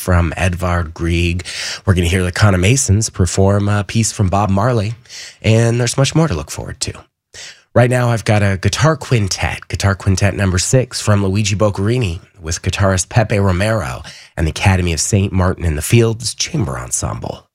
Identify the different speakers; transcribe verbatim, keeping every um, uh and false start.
Speaker 1: from Edvard Grieg. We're going to hear the Conamasons perform a piece from Bob Marley, and there's much more to look forward to. Right now, I've got a guitar quintet, guitar quintet number six from Luigi Boccherini with guitarist Pepe Romero and the Academy of Saint Martin in the Fields Chamber Ensemble.